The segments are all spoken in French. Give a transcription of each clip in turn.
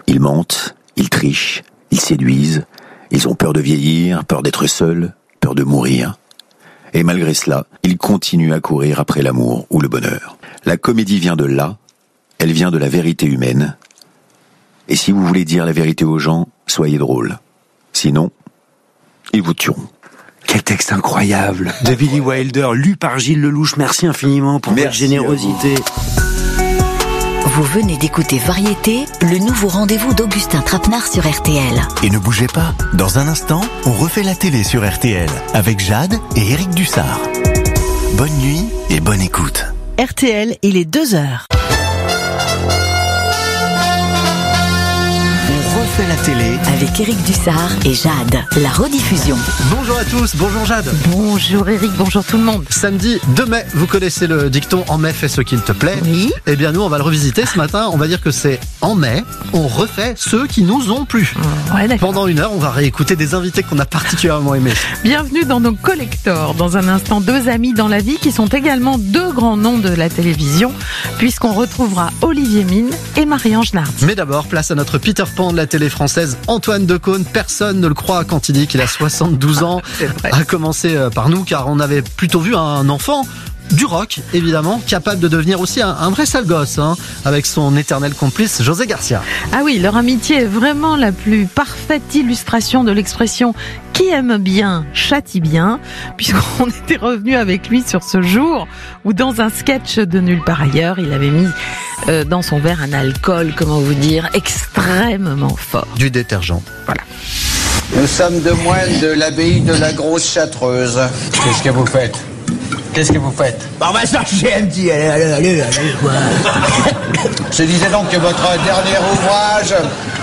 Ils mentent, ils trichent, ils séduisent, ils ont peur de vieillir, peur d'être seuls, peur de mourir. Et malgré cela, ils continuent à courir après l'amour ou le bonheur. La comédie vient de là, elle vient de la vérité humaine. Et si vous voulez dire la vérité aux gens, soyez drôle. Sinon, ils vous tueront. Quel texte incroyable de Billy Wilder, lu par Gilles Lelouch. Merci infiniment pour votre générosité. Vous venez d'écouter Variété, le nouveau rendez-vous d'Augustin Trapenard sur RTL. Et ne bougez pas, dans un instant, on refait la télé sur RTL avec Jade et Éric Dussard. Bonne nuit et bonne écoute. RTL, il est 2h. Refait la télé Avec Éric Dussard et Jade, la rediffusion. Bonjour à tous, bonjour Jade. Bonjour Éric, bonjour tout le monde. Samedi 2 mai, vous connaissez le dicton « En mai, fais ce qu'il te plaît ». Oui. Eh bien nous, on va le revisiter ce matin. On va dire que c'est en mai, on refait ceux qui nous ont plu. Ouais, d'accord. Pendant 1 heure, on va réécouter des invités qu'on a particulièrement aimés. Bienvenue dans nos collectors. Dans un instant, 2 amis dans la vie qui sont également 2 grands noms de la télévision, puisqu'on retrouvera Olivier Mine et Marie-Ange Nardi. Mais d'abord, place à notre Peter Pan de la télé française, Antoine Decaune. Personne ne le croit quand il dit qu'il a 72 ans. À commencer par nous, car on avait plutôt vu un enfant du rock, évidemment, capable de devenir aussi un vrai sale gosse, avec son éternel complice José Garcia. Ah oui, leur amitié est vraiment la plus parfaite illustration de l'expression « qui aime bien, châtie bien », puisqu'on était revenu avec lui sur ce jour où, dans un sketch de Nulle part ailleurs, il avait mis dans son verre un alcool, comment vous dire, extrêmement fort. Du détergent. Voilà. Nous sommes de moines de l'abbaye de la Grosse Châtreuse. Qu'est-ce que vous faites ? Qu'est-ce que vous faites ? On va chercher un petit... Allez, quoi. Je disais donc que votre dernier ouvrage...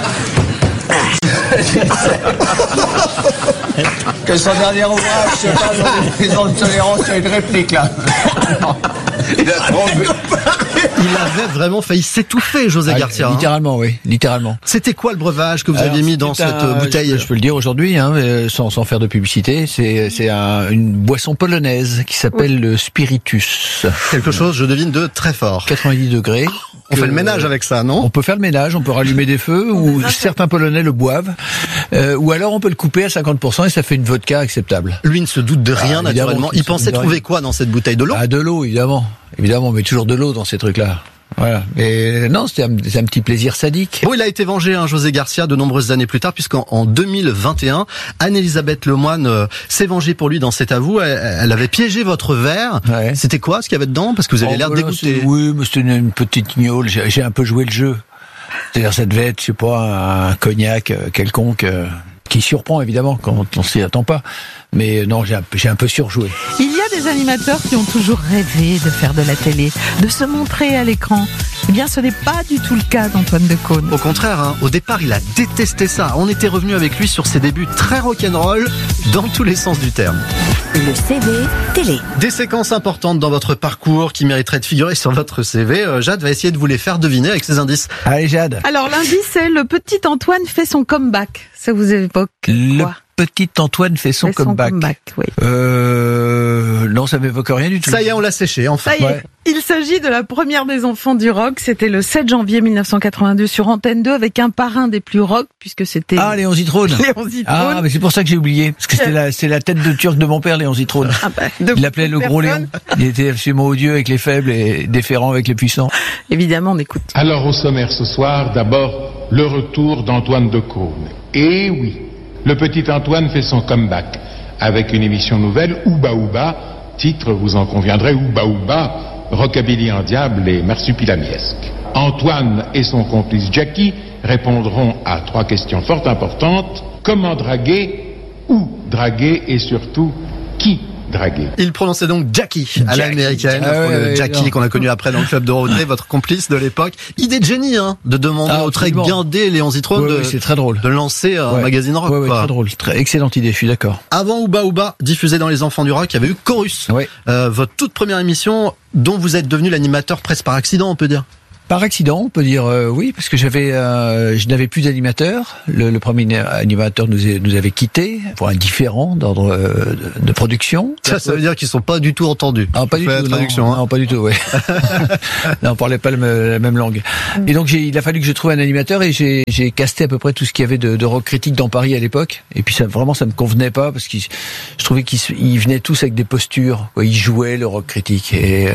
que son dernier ouvrage se passe dans une prison de tolérance, il y a une réplique là. Il a trop vu. Il avait vraiment failli s'étouffer, José Garcia. Littéralement, oui, littéralement. C'était quoi le breuvage que vous aviez mis dans cette bouteille ? Je peux le dire aujourd'hui, sans faire de publicité. C'est une boisson polonaise qui s'appelle le Spiritus. Quelque chose, je devine, de très fort. 90 degrés. On fait le ménage avec ça, non ? On peut faire le ménage, on peut rallumer des feux, ou certains Polonais le boivent, ou alors on peut le couper à 50% et ça fait une vodka acceptable. Lui ne se doute de rien, naturellement. Il pensait trouver quoi dans cette bouteille ? De l'eau ? Ah, de l'eau, évidemment. Évidemment, on met toujours de l'eau dans ces trucs-là. Voilà. Et non, c'est un petit plaisir sadique. Bon, il a été vengé, José Garcia, de nombreuses années plus tard, puisqu'en 2021, Anne-Elisabeth Lemoine s'est vengée pour lui dans cet avou. Elle avait piégé votre verre. Ouais. C'était quoi ce qu'il y avait dedans ? Parce que vous avez l'air dégoûté. Oui, mais c'était une petite gnôle. J'ai un peu joué le jeu. C'est-à-dire, ça devait être, je sais pas, un cognac quelconque, qui surprend évidemment quand on s'y attend pas. Mais non, j'ai un peu surjoué. Il y a des animateurs qui ont toujours rêvé de faire de la télé, de se montrer à l'écran. Eh bien, ce n'est pas du tout le cas d'Antoine Decaune. Au contraire, au départ, il a détesté ça. On était revenu avec lui sur ses débuts très rock'n'roll, dans tous les sens du terme. Le CV télé. Des séquences importantes dans votre parcours qui mériteraient de figurer sur votre CV. Jade va essayer de vous les faire deviner avec ses indices. Allez, Jade. Alors, l'indice, c'est le petit Antoine fait son comeback. Ça vous évoque quoi ? Petit Antoine fait son comeback. Oui. Non, ça m'évoque rien du tout. Ça y est, on l'a séché, enfin. Ça y est. Il s'agit de la première des enfants du rock. C'était le 7 janvier 1982 sur Antenne 2 avec un parrain des plus rock, puisque c'était... Ah, Léon Zitrone. Léon Zitrone. Ah, mais c'est pour ça que j'ai oublié. Parce que c'est la tête de turc de mon père, Léon Zitrone. Il l'appelait le gros Léon. Il était absolument odieux avec les faibles et déférent avec les puissants. Évidemment, on écoute. Alors, au sommaire ce soir, d'abord, le retour d'Antoine Decaune. Et oui, le petit Antoine fait son comeback avec une émission nouvelle, Ouba Ouba, titre, vous en conviendrez, Ouba Ouba, rockabilly en diable et marsupilamiesque. Antoine et son complice Jackie répondront à 3 questions fort importantes. Comment draguer, où draguer et surtout qui draguer. Il prononçait donc Jackie à l'américaine, le Jackie qu'on a connu après dans le club de Rodney, votre complice de l'époque. Idée de génie, de demander au très guindé Léon Zitrone c'est très drôle. de lancer un magazine rock. Oui, très drôle, excellente idée, je suis d'accord. Avant Ouba Ouba, diffusé dans Les Enfants du Rock, il y avait eu Chorus, votre toute première émission dont vous êtes devenu l'animateur presque par accident, on peut dire. Par accident, on peut dire oui, parce que je n'avais plus d'animateur. Le premier animateur nous avait quittés pour un différend d'ordre de production. Ça veut dire qu'ils sont pas du tout entendus. Ah, pas du tout. Non, pas du tout. Ouais. Non, on parlait pas la même langue. Et donc il a fallu que je trouve un animateur et j'ai casté à peu près tout ce qu'il y avait de rock critique dans Paris à l'époque. Et puis ça me convenait pas parce que je trouvais qu'ils venaient tous avec des postures. Ils jouaient le rock critique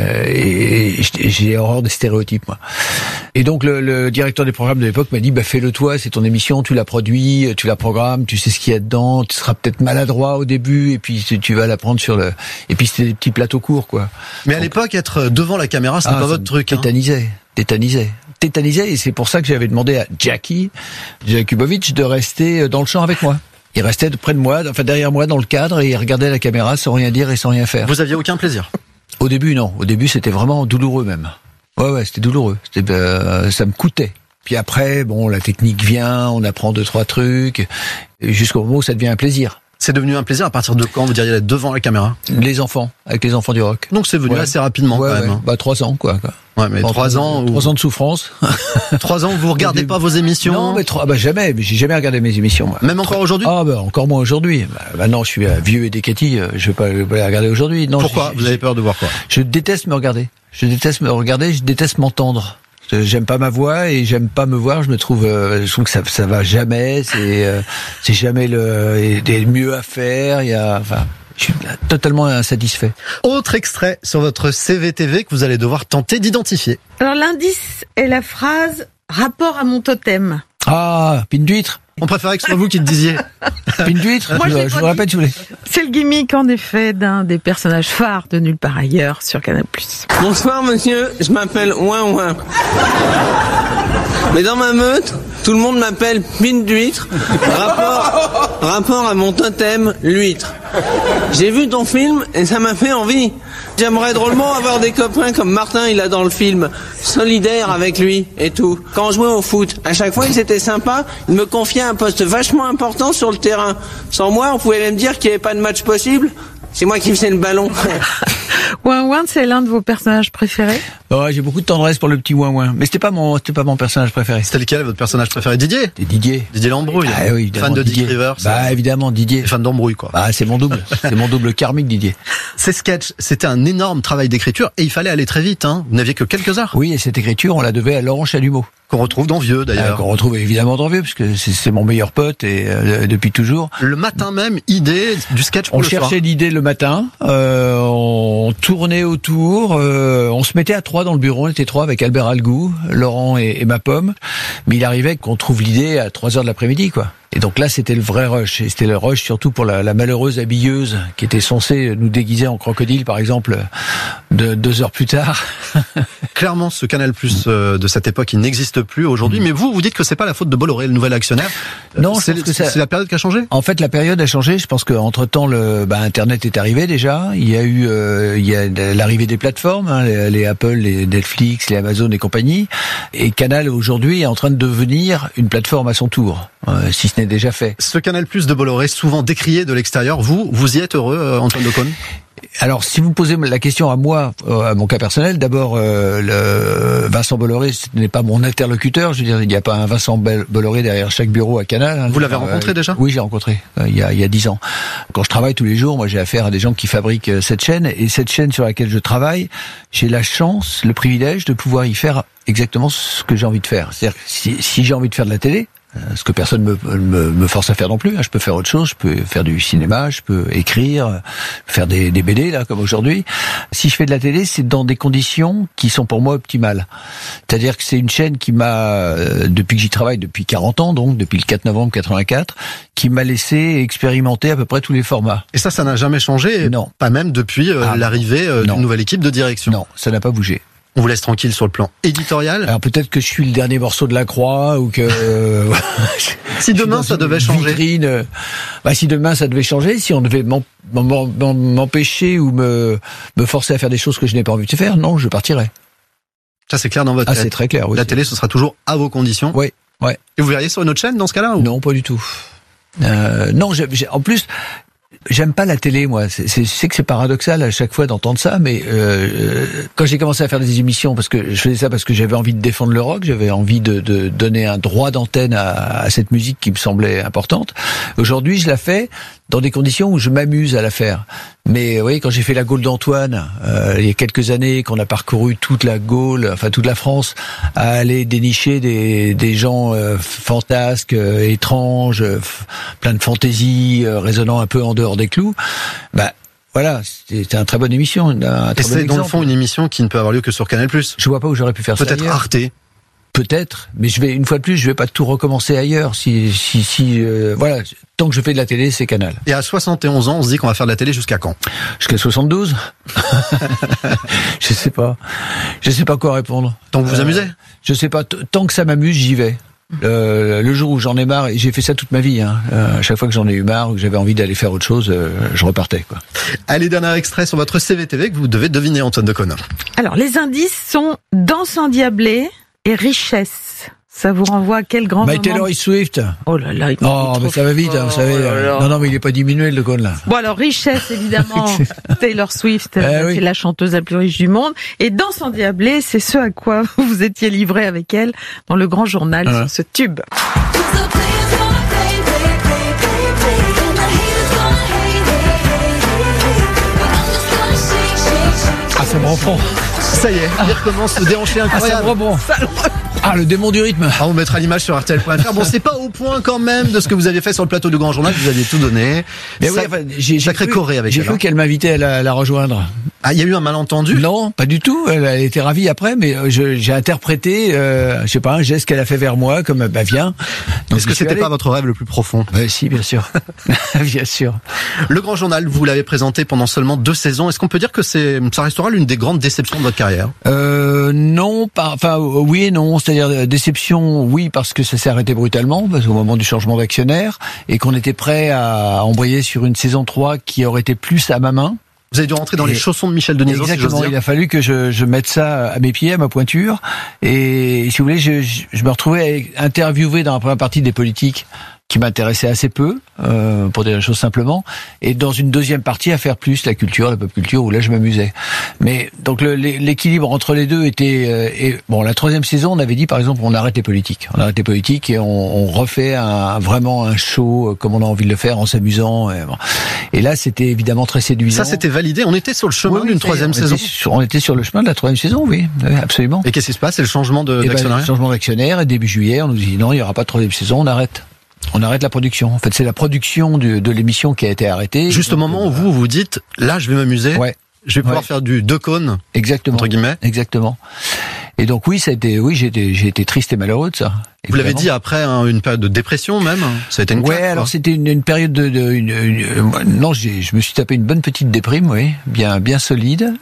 et j'ai horreur des stéréotypes, moi. Et donc le directeur des programmes de l'époque m'a dit fais-le toi, c'est ton émission, tu la produis, tu la programmes, tu sais ce qu'il y a dedans, tu seras peut-être maladroit au début et puis tu vas l'apprendre et puis c'était des petits plateaux courts, quoi. Mais à l'époque, être devant la caméra, c'était pas votre truc. Tétanisait, et c'est pour ça que j'avais demandé à Jackie Jakubowicz de rester dans le champ avec moi. Il restait près de moi, derrière moi dans le cadre et il regardait la caméra sans rien dire et sans rien faire. Vous aviez aucun plaisir? Au début, non. Au début, c'était vraiment douloureux même. Ouais, c'était douloureux. Ça me coûtait. Puis après, la technique vient, on apprend 2-3 trucs, jusqu'au moment où ça devient un plaisir. C'est devenu un plaisir à partir de quand, vous diriez, d'être devant la caméra? Avec les enfants du rock. Donc c'est venu assez rapidement quand même. 3 ans, quoi. Ouais, mais 3 ans... 3 ans de souffrance. 3 ans, vous regardez pas vos émissions? Non, mais jamais. J'ai jamais regardé mes émissions, moi. Même encore aujourd'hui? Encore moins aujourd'hui. Maintenant, je suis vieux et décati, je vais pas les regarder aujourd'hui. Non. Pourquoi? Vous avez peur de voir quoi? Je déteste me regarder. Je déteste m'entendre. J'aime pas ma voix et j'aime pas me voir. Je trouve que ça va jamais. C'est jamais le mieux à faire. Je suis totalement insatisfait. Autre extrait sur votre CVTV que vous allez devoir tenter d'identifier. Alors l'indice est la phrase « rapport à mon totem ». Ah, pine d'huître. On préférait que ce soit vous qui le disiez. Pine d'huître. Je vous répète, si vous voulez. C'est le gimmick, en effet, d'un des personnages phares de Nulle part ailleurs sur Canal+. Bonsoir, monsieur. Je m'appelle Ouin Ouin. Mais dans ma meute, tout le monde m'appelle pine d'huître. Rapport à mon totem, l'huître. J'ai vu ton film et ça m'a fait envie. J'aimerais drôlement avoir des copains comme Martin, il a dans le film, solidaires avec lui et tout. Quand on jouait au foot, à chaque fois ils étaient sympas, ils me confiaient un poste vachement important sur le terrain. Sans moi, on pouvait même dire qu'il n'y avait pas de match possible. C'est moi qui faisais le ballon. Ouin Ouin, c'est l'un de vos personnages préférés? Ouais, j'ai beaucoup de tendresse pour le petit Ouin Ouin. Mais c'était pas mon personnage préféré. C'était lequel, votre personnage préféré? Didier? Didier L'embrouille. Ah oui, fan de Dick Rivers. Évidemment, Didier. Fan d'embrouille, quoi. C'est mon double. C'est mon double karmique, Didier. Ces sketchs, c'était un énorme travail d'écriture et il fallait aller très vite, hein. Vous n'aviez que quelques heures. Oui, et cette écriture, on la devait à Laurent Chalumeau. Qu'on retrouve dans Vieux, d'ailleurs. Qu'on retrouve évidemment dans Vieux, parce que c'est mon meilleur pote et depuis toujours. Le matin même, idée du sketch pour le soir. On cherchait l'idée le matin, on tournait autour, on se mettait à 3 dans le bureau, on était 3 avec Albert Algou, Laurent et ma pomme, mais il arrivait qu'on trouve l'idée à 3h de l'après-midi, quoi. Et donc là, c'était le vrai rush. Et c'était le rush surtout pour la malheureuse habilleuse qui était censée nous déguiser en crocodile, par exemple, 2 heures plus tard. Clairement, ce Canal+ de cette époque, il n'existe plus aujourd'hui. Mais vous dites que c'est pas la faute de Bolloré, le nouvel actionnaire. Non, c'est la période qui a changé. En fait, la période a changé. Je pense qu'entre temps, Internet est arrivé déjà. Il y a eu, l'arrivée des plateformes, hein, les Apple, les Netflix, les Amazon et compagnie. Et Canal aujourd'hui est en train de devenir une plateforme à son tour, si ce n'est déjà fait. Ce Canal+ de Bolloré, souvent décrié de l'extérieur, vous y êtes heureux, Antoine Decaune? Alors, si vous posez la question à moi, à mon cas personnel, d'abord, Vincent Bolloré, ce n'est pas mon interlocuteur. Je veux dire, il n'y a pas un Vincent Bolloré derrière chaque bureau à Canal. Hein. Vous l'avez rencontré déjà? Oui, j'ai rencontré il y a 10 ans. Quand je travaille tous les jours, moi, j'ai affaire à des gens qui fabriquent cette chaîne. Et cette chaîne sur laquelle je travaille, j'ai la chance, le privilège de pouvoir y faire exactement ce que j'ai envie de faire. C'est-à-dire que si j'ai envie de faire de la télé, ce que personne me force à faire non plus. Je peux faire autre chose, je peux faire du cinéma, je peux écrire, faire des BD là comme aujourd'hui. Si je fais de la télé, c'est dans des conditions qui sont pour moi optimales. C'est-à-dire que c'est une chaîne qui m'a, depuis que j'y travaille depuis 40 ans, donc depuis le 4 novembre 84, qui m'a laissé expérimenter à peu près tous les formats. Et ça n'a jamais changé? Non. Pas même depuis l'arrivée d'une nouvelle équipe de direction? Non, ça n'a pas bougé. On vous laisse tranquille sur le plan éditorial. Alors peut-être que je suis le dernier morceau de la croix ou que si demain ça devait changer. Vitrine, si demain ça devait changer, si on devait m'empêcher ou me forcer à faire des choses que je n'ai pas envie de faire, non, je partirais. Ça c'est clair dans votre tête. C'est très clair. Oui, la télé, ce sera toujours à vos conditions. Oui. Et vous verriez sur une autre chaîne dans ce cas-là ou? Non, pas du tout. Non, en plus. J'aime pas la télé, moi. Je sais que c'est paradoxal à chaque fois d'entendre ça, mais quand j'ai commencé à faire des émissions, parce que je faisais ça parce que j'avais envie de défendre le rock, j'avais envie de donner un droit d'antenne à cette musique qui me semblait importante. Aujourd'hui, je la fais dans des conditions où je m'amuse à la faire. Mais oui, quand j'ai fait la Gaule d'Antoine, il y a quelques années, qu'on a parcouru toute la Gaule, enfin toute la France, à aller dénicher des gens fantasques, étranges, plein de fantaisies, résonnant un peu en dehors des clous, voilà, c'était une très bonne émission. Et c'est dans le fond une émission qui ne peut avoir lieu que sur Canal+. Je vois pas où j'aurais pu faire ça peut-être ailleurs. Arte. Peut-être, mais une fois de plus, je vais pas tout recommencer ailleurs. Voilà, tant que je fais de la télé, c'est Canal. Et à 71 ans, on se dit qu'on va faire de la télé jusqu'à quand? Jusqu'à 72. Je sais pas quoi répondre. Tant que vous vous amusez? Je sais pas, tant que ça m'amuse, j'y vais. Le jour où j'en ai marre, et j'ai fait ça toute ma vie, à chaque fois que j'en ai eu marre ou que j'avais envie d'aller faire autre chose, je repartais, quoi. Allez, dernier extrait sur votre CVTV que vous devez deviner, Antoine Decaune. Alors, les indices sont danse endiablée et richesse. Ça vous renvoie à quel grand moment? Taylor Swift. Oh là là, mais ça va vite, vous savez. Non, mais il est pas diminué, le Decaune, là. Bon, alors, richesse, évidemment. Taylor Swift, c'est la chanteuse la plus riche du monde. Et danse endiablée, c'est ce à quoi vous étiez livré avec elle dans le grand journal sur ce tube. Ça me reprend. Ça y est, il recommence le déhanché incroyable. Ça me reprend. Le démon du rythme. On mettra l'image sur RTL.fr. Bon, c'est pas au point quand même de ce que vous aviez fait sur le plateau du Grand Journal, vous aviez tout donné. Mais j'ai sacré Corée avec elle. J'ai cru qu'elle m'invitait à la rejoindre. Ah, il y a eu un malentendu? Non, pas du tout. Elle était ravie après, mais j'ai interprété, je sais pas, un geste qu'elle a fait vers moi, comme viens. Est-ce que c'était pas votre rêve le plus profond? Si, bien sûr. Bien sûr. Le Grand Journal, vous l'avez présenté pendant seulement 2 saisons. Est-ce qu'on peut dire que ça restera l'une des grandes déceptions de votre carrière? Non, oui et non. C'est-à-dire déception, oui, parce que ça s'est arrêté brutalement, parce qu'au moment du changement d'actionnaire, et qu'on était prêt à embrayer sur une saison 3 qui aurait été plus à ma main. Vous avez dû rentrer dans les chaussons de Michel Denisot. Exactement, il a fallu que je mette ça à mes pieds, à ma pointure. Et si vous voulez, je me retrouvais interviewé dans la première partie des politiques qui m'intéressaient assez peu, pour dire les choses simplement, et dans une deuxième partie à faire plus la culture, la pop culture, où là je m'amusais. Mais donc l'équilibre entre les deux était... la 3e saison, on avait dit par exemple, on arrête les politiques. On arrête les politiques et on refait vraiment un show comme on a envie de le faire, en s'amusant. Et là, c'était évidemment très séduisant. Ça, c'était validé. On était sur le chemin d'une 3e saison. On était sur le chemin de la 3e saison, oui, absolument. Et qu'est-ce qui se passe? C'est le changement d'actionnaire? Le changement d'actionnaire, et début juillet, on nous dit non, il n'y aura pas de 3e saison, on arrête. On arrête la production. En fait, c'est la production de l'émission qui a été arrêtée. Juste au moment où vous dites, là, je vais m'amuser. Ouais. Je vais pouvoir faire du Decaune. Exactement. Entre guillemets. Exactement. Et donc j'ai été triste et malheureux de ça. Évidemment. Vous l'avez dit après une période de dépression même. Ça a été une claque, alors c'était une période non, je me suis tapé une bonne petite déprime, oui, bien solide.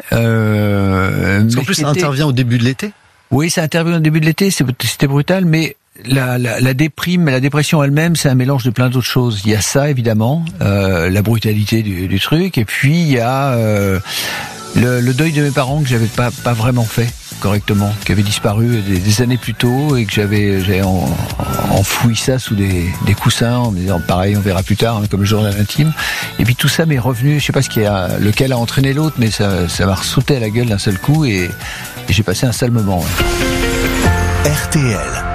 Parce qu'en plus, ça intervient au début de l'été. Oui, ça intervient au début de l'été. C'était brutal, mais la dépression elle-même, c'est un mélange de plein d'autres choses. Il y a ça, évidemment, la brutalité du truc, et puis il y a le deuil de mes parents que j'avais pas vraiment fait correctement, qui avait disparu des années plus tôt, et que j'avais enfoui ça sous des coussins en me disant pareil, on verra plus tard, comme le journal intime. Et puis tout ça m'est revenu, je sais pas lequel a entraîné l'autre, mais ça m'a ressauté à la gueule d'un seul coup, et j'ai passé un sale moment. RTL.